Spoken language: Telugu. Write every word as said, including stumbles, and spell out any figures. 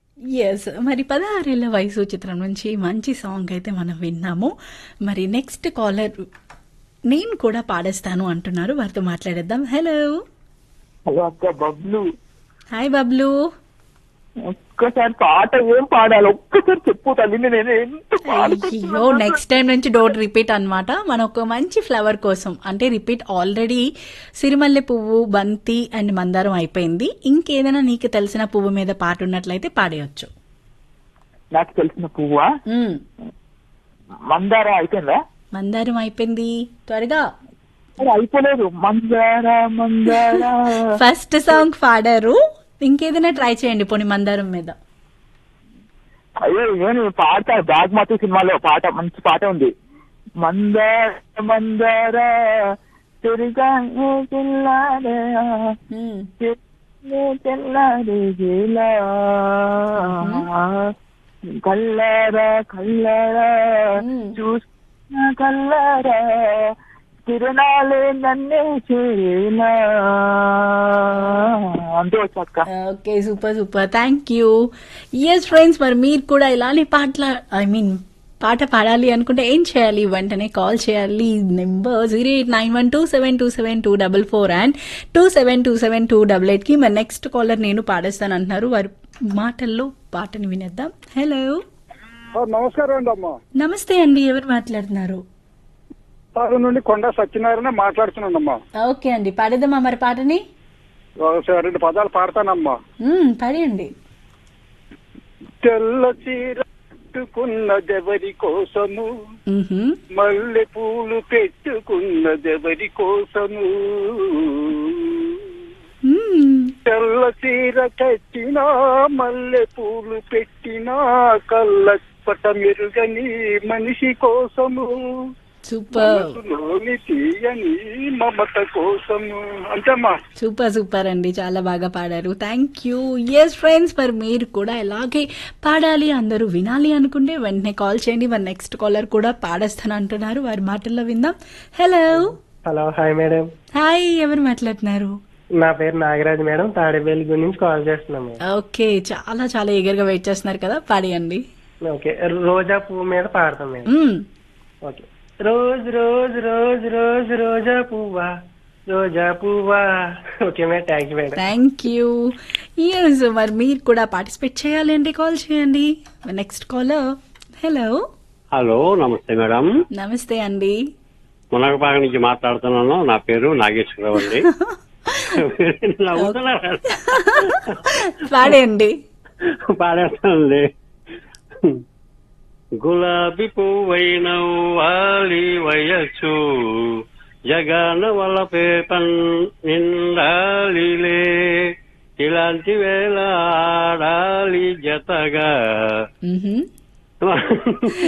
యెస్. మరి పదహారేళ్ల వయసు చిత్రం నుంచి మంచి సాంగ్ అయితే మనం విన్నాము. మరి నెక్స్ట్ కాలర్ నేను కూడా పాడేస్తాను అంటున్నారు. వారితో మాట్లాడేద్దాం. హలో! హలో అక్క, బబ్లు. హాయ్ బబ్లు. ఒక్కసారి పాట ఏం పాడాలి ఒక్కసారి చెప్పు తల్లి, నేను ఎంత అయ్యో! పాడుకుంటున్నాను. నెక్స్ట్ టైం నుంచి డోంట్ రిపీట్ అన్నమాట. మనం ఒక మంచి ఫ్లవర్ కోసం అంటే రిపీట్ ఆల్రెడీ సిరిమల్లె పువ్వు, బంతి అండ్ మందారం అయిపోయింది. ఇంకేదైనా నీకు తెలిసిన పువ్వు మీద పాట ఉన్నట్లయితే పాడేయొచ్చు. నాకు తెలిసిన పువ్వా? మ్మ్. మందార అయిపోయిందా? మందారం అయిపోయింది. త్వరగా అది అయిపోలేదు. మందార మందార. ఫస్ట్ సాంగ్ పాడారు. ఇంకేదైనా ట్రై చేయండి పోనీ మందారం మీద. అయ్యో నేను పాడతా, బాగ్మతి సినిమాలో పాట, మంచి పాట ఉంది. మందార మందార తిరిగా తెల్లారే మ్మ్. తెల్లారే గేలా కల్లారా కల్లారా మ్మ్. చూసిన కల్లారా తిరణాలే నన్నే చేరేనా. అంతే వచ్చాక. Okay, super super, thank you. Yes friends, మరి మీరు కూడా ఇలానే పాటల ఐ మీన్ పాట పాడాలి అనుకుంటే ఏం చేయాలి? వెంటనే కాల్ చేయాలి. Number zero eight nine one two seven two seven two double four and two seven two seven two double eight కి మరి నెక్స్ట్ కాలర్ నేను పాడేస్తాను అంటున్నారు. వారి మాటల్లో పాటని వినేద్దాం. హలో! నమస్కారం అండి అమ్మా. నమస్తే అండి, ఎవరు మాట్లాడుతున్నారు? సార్ నుండి కొండ సత్యనారాయణ మాట్లాడుతున్నానమ్మా. ఓకే అండి, పాడేద్దామా మరి పాటని? ఒకసారి రెండు పదాలు పాడతానమ్మా. మ్మ్, పాడేయండి. తెల్ల చీర కట్టుకున్నదెవరి కోసము, మ్హూ. మల్లె పూలు పెట్టుకున్నదెవరి కోసము, మ్మ్. తెల్ల చీర కట్టినా మల్లె పూలు పెట్టినా కళ్ళపట మెరుగని మనిషి కోసము, సూపర్ మనసులోని తీయని మమత కోసము. అంతేమ్మా. సూపర్ సూపర్ అండి, చాలా బాగా పాడారు. Thank you. ఎస్ ఫ్రెండ్స్, మరి మీరు కూడా ఇలాగే పాడాలి, అందరూ వినాలి అనుకుంటే వెంటనే కాల్ చేయండి. మరి నెక్స్ట్ కాలర్ కూడా పాడేస్తాను అంటున్నారు. వారి మాటల్లో విందాం. Hello! Hello, hi madam. Hi, ఎవరు మాట్లాడుతున్నారు? నా పేరు నాగరాజ్ మేడం, తాడేపల్లి నుంచి కాల్ చేస్తున్నాం మేడం. ఓకే, చాలా చాలా ఈగర్గా వెయిట్ చేస్తున్నారు కదా, పాడేయండి. ఓకే, రోజా పువ్వు మీద పాడతాం మేడం. మ్మ్. ఓకే. రోజు రోజు రోజు రోజు రోజా పువ్వా, రోజా పువ్వా. Okay madam, thank you madam. Thank you. Yes, మరి మీరు కూడా పార్టిసిపేట్ చేయాలి అంటే కాల్ చేయండి. Next caller. హలో! హలో, నమస్తే మేడం. నమస్తే అండి. మునగపాక నుంచి మాట్లాడుతున్నాను. నా పేరు నాగేశ్వరరావు అండి. నవ్వుతున్నారా? పాడేయండి. పాడేస్తానండి. గులాబీ పువ్వైనవ్వాలి వయస్సు, జగన వలపే పన్ నిండాలిలే, ఇలాంటి వేళ ఆడాలి జతగా. మ్హూ.